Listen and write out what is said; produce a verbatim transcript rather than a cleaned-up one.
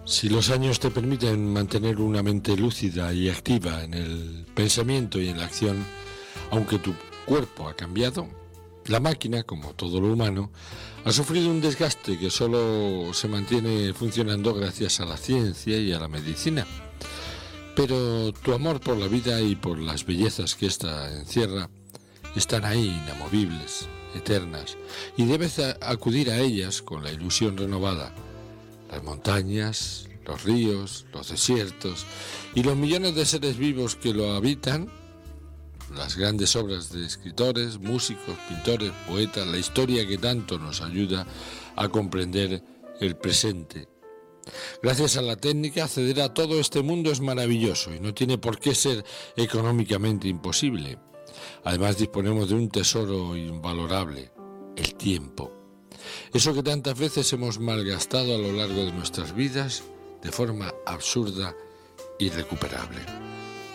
Si los años te permiten mantener una mente lúcida y activa en el pensamiento y en la acción, aunque tu cuerpo ha cambiado, la máquina, como todo lo humano, ha sufrido un desgaste que solo se mantiene funcionando gracias a la ciencia y a la medicina. Pero tu amor por la vida y por las bellezas que ésta encierra están ahí, inamovibles, eternas, y debes acudir a ellas con la ilusión renovada. Las montañas, los ríos, los desiertos y los millones de seres vivos que lo habitan, las grandes obras de escritores, músicos, pintores, poetas, la historia que tanto nos ayuda a comprender el presente. Gracias a la técnica, acceder a todo este mundo es maravilloso y no tiene por qué ser económicamente imposible. Además, disponemos de un tesoro invalorable, el tiempo. Eso que tantas veces hemos malgastado a lo largo de nuestras vidas de forma absurda e irrecuperable.